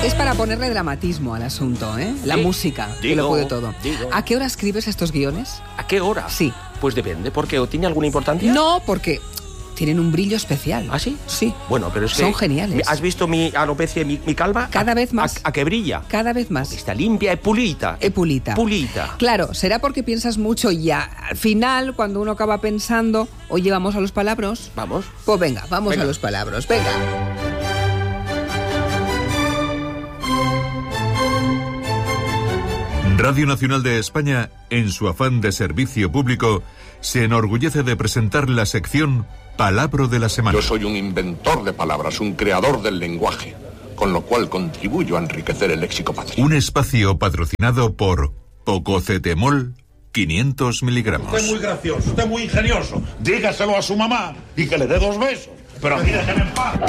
Es para ponerle dramatismo al asunto, ¿eh? La música, que lo puede todo. ¿A qué hora escribes estos guiones? ¿A qué hora? Sí. Pues depende, porque ¿o tiene alguna importancia? No, porque tienen un brillo especial. ¿Ah, sí? Sí. Bueno, pero es que... Son geniales. ¿Has visto mi alopecia, mi calva? Cada vez más. ¿A que brilla? Cada vez más. Está limpia, es pulita. Pulita. Pulita. Claro, será porque piensas mucho y al final, cuando uno acaba pensando, oye, ¿vamos a los palabras? ¿Vamos? Pues venga, vamos a los palabras. Venga. Radio Nacional de España, en su afán de servicio público, se enorgullece de presentar la sección Palabra de la Semana. Yo soy un inventor de palabras, un creador del lenguaje, con lo cual contribuyo a enriquecer el léxico patrio. Un espacio patrocinado por Pococetemol 500 miligramos. Usted es muy gracioso, usted es muy ingenioso. Dígaselo a su mamá y que le dé 2 besos. Pero a mí déjenme en paz.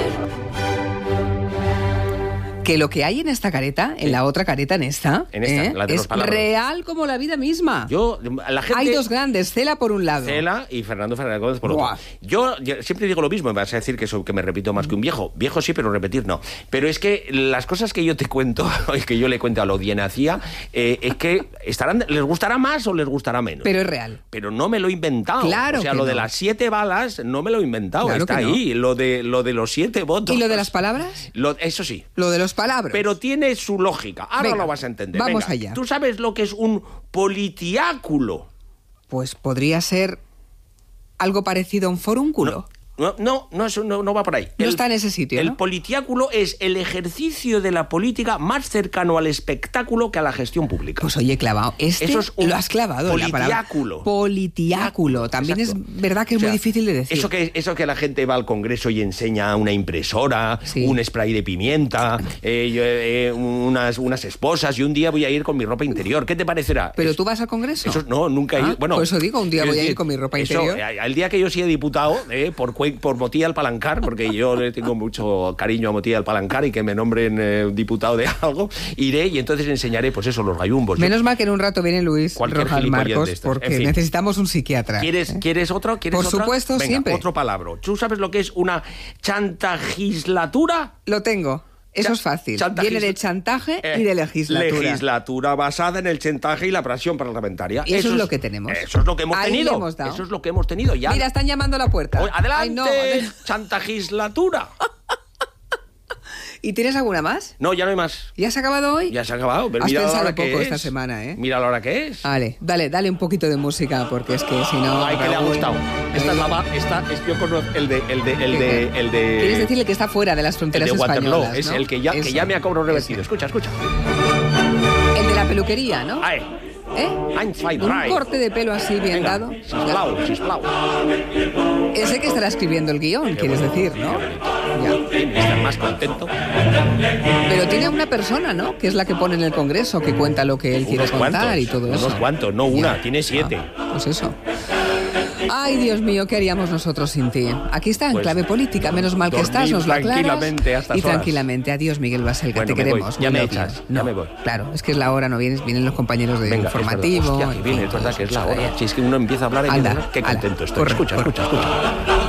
Que lo que hay en esta careta, en la otra careta, en esta, la de los es palabras. real como la vida misma. La gente... Hay 2 grandes, Cela por un lado. Cela y Fernando Fernández por otro. Buah. Yo siempre digo lo mismo, me vas a decir que me repito más que un viejo. Viejo sí, pero repetir no. Pero es que las cosas que yo te cuento, que yo le cuento a la audiencia, es que les gustará más o les gustará menos. Pero es real. Pero no me lo he inventado. Claro. O sea, que lo de no. las 7 balas no me lo he inventado. Claro Está que no. ahí. Lo de los 7 votos. ¿Y lo de las palabras? Eso sí. Lo de los palabras. Pero tiene su lógica. Ahora Venga, lo vas a entender. vamos Venga. allá. ¿Tú sabes lo que es un politiáculo? Pues podría ser algo parecido a un forúnculo. No, eso no va por ahí. No está en ese sitio, El ¿no? politiáculo es el ejercicio de la política más cercano al espectáculo que a la gestión pública. Pues oye, clavado. Eso es un lo has clavado. politiáculo. Politiáculo. También Exacto. es verdad que es muy difícil de decir. Eso que la gente va al Congreso y enseña una impresora, Sí. un spray de pimienta, unas esposas, y un día voy a ir con mi ropa interior. ¿Qué te parecerá? ¿Pero tú vas al Congreso? Eso no, nunca he ido. Bueno, por eso digo, un día quiero voy a ir decir, con mi ropa eso, interior. El día que yo sea diputado, por Motilla al Palancar, porque yo le tengo mucho cariño a Motilla al Palancar y que me nombren diputado de algo, iré y entonces enseñaré, pues eso, los gallumbos. Menos mal que en un rato viene Luis Cualquier Rojas gilipollez Marcos, de estos. porque En fin. necesitamos un psiquiatra. ¿Quieres otro? ¿Quieres Por otra? supuesto, Venga, siempre. otro palabra. ¿Tú sabes lo que es una chantagislatura? Lo tengo. Eso es fácil. Viene de chantaje y de legislatura. Legislatura basada en el chantaje y la presión parlamentaria. Y eso es lo que tenemos. Eso es lo que hemos Ahí tenido. le hemos dado. Eso es lo que hemos tenido ya. Mira, están llamando a la puerta. ¡Adelante! Ay, no. ¡Chantagislatura! ¿Y tienes alguna más? No, ya no hay más. ¿Ya se ha acabado hoy? Ya se ha acabado. Pero Has mira la pensado hora que poco es. esta semana, ¿eh? Mira la hora que es. Vale, dale un poquito de música, porque es que si no... Ay, que le ha Raúl, gustado. Esta es yo conozco el de Quieres decirle que está fuera de las el fronteras de Waterloo. españolas, Es ¿no? el que ya me ha cobrado revertido. Escucha. El de la peluquería, ¿no? Ay. ¿Eh? Un corte de pelo así bien Venga, dado. sisplau. Ese que estará escribiendo el guión, quieres decir, ¿no? Ya. Estar más contento. Pero tiene una persona, ¿no? Que es la que pone en el Congreso, que cuenta lo que él quiere contar y todo eso. Unos cuantos, no una, Ya. tiene 7. Pues eso. Ay, Dios mío, ¿qué haríamos nosotros sin ti? Aquí está, en Pues, clave política. Menos mal que dormir estás, nos lo aclaras. tranquilamente a estas y horas. tranquilamente. Adiós, Miguel Baselga, Bueno, te me voy. queremos. Ya we me love you. echas, No, ya me voy. Claro, es que es la hora, no vienes, vienen los compañeros de informativo. Hostia, que en viene, fin, es verdad que es la todo eso. hora. Si es que uno empieza a hablar y Anda, qué hala, contento estoy. corre, Escucha.